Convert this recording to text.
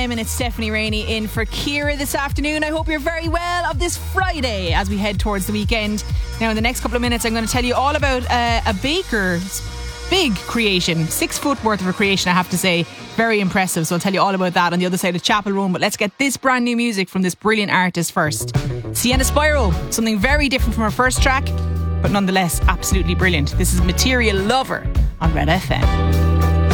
And it's Stephanie Rainey in for Ciara this afternoon. I hope you're very well of this Friday as we head towards the weekend. Now, in the next couple of minutes, I'm going to tell you all about a baker's big creation. 6 foot worth of a creation, I have to say. Very impressive. So I'll tell you all about that on the other side of Chapel Roan. But let's get this brand new music from this brilliant artist first. Sienna Spyro, something very different from her first track, but nonetheless absolutely brilliant. This is Material Lover on Red FM.